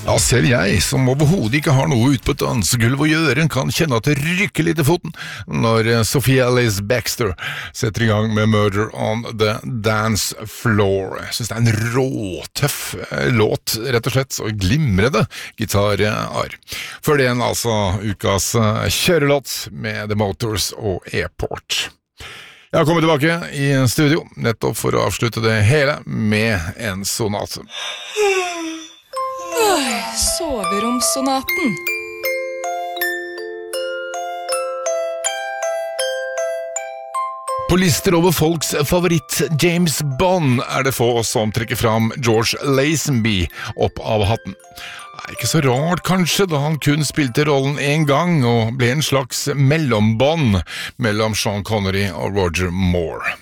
Ja, selv jeg, som overhodet ikke har noe ut på et dansegulv å gjøre, kan kjenne at det rykker litt i foten når Sophia Ellis Bextor setter i gang med Murder on the Dance Floor. Jeg synes det en råtøff låt, rett og slett, og glimrende gitararr. Før det altså ukas kjørelåt med The Motors og Airport. Jeg har kommet tilbake i studio, nettopp for å avslutte det hele med en sonate. Soveromssonaten. På lister over folks favoritt James Bond det få som trekker fram George Lazenby opp av hatten. Ikke så rart kanskje, da han kun spilte rollen en gang og ble en slags mellombånd mellom Sean Connery og Roger Moore.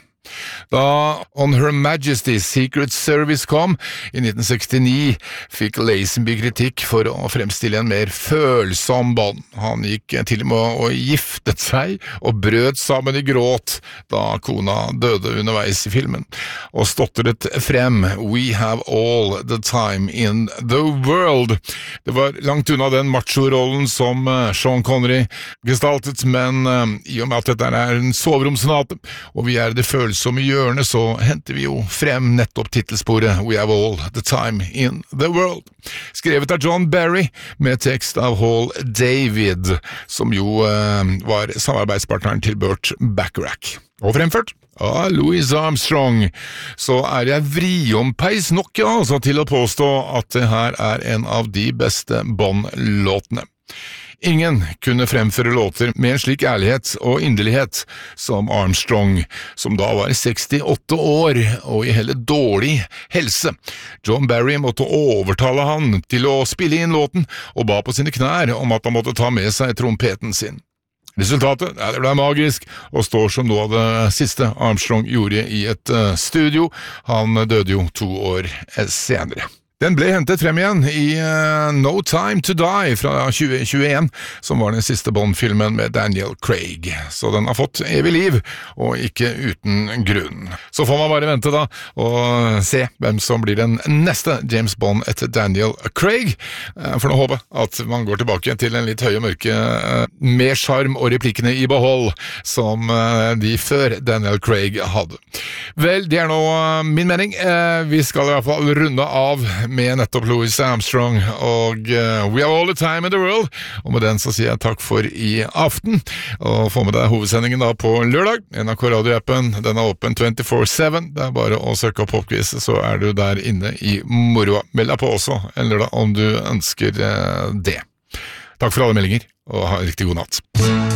Da On Her Majesty's Secret Service kom i 1969, fikk Lazenby kritikk for å fremstille en mer følsom Bond. Han gikk til og med og giftet seg og brøt sammen i gråt da kona døde underveis i filmen, og stotret frem «We have all the time in the world». Det var langt unna den macho-rollen som Sean Connery gestaltet, men i og med at dette en soveromssonate, og vi det følsomme hjørnet, så henter vi jo frem nettopp titelsporet «We have all the time in the world». Skrevet av John Barry, med tekst av Hall David, som jo var samarbeidspartneren til Burt Bacharach. Og fremført av Louis Armstrong, så jeg vriompeis nok altså til å påstå at det her en av de beste Bond-låtene. Ingen kunne fremføre låter med en slik ærlighet og inderlighet som Armstrong, som da var 68 år og i heller dårlig helse. John Barry måtte overtale han til å spille inn låten, og ba på sine knær om at han måtte ta med seg trompeten sin. Resultatet det ble magisk, og står som noe av det siste Armstrong gjorde i et studio. Han døde jo 2 år senere. Den ble hentet frem igjen i No Time to Die fra 2021, som var den siste Bond-filmen med Daniel Craig. Så den har fått evig liv, og ikke uten grunn. Så får man bare vente da, og se hvem som blir den neste James Bond etter Daniel Craig. For nå håper jeg at man går tilbake til en litt høy og mørke, med charm og replikkene i behold, som de før Daniel Craig hadde. Vel, det nå min mening. Vi skal i hvert fall runde av med nettopp Louis Armstrong og We Have All the Time in the World, og med den så sier jeg takk for i aften, og få med deg hovedsendingen da på lørdag. NRK Radio-appen, den åpen 24/7, det bare å søke opp Popquiz, så du der inne i moroa. Meld deg på også en lørdag om du ønsker det. Takk for alle meldinger, og ha en riktig god natt.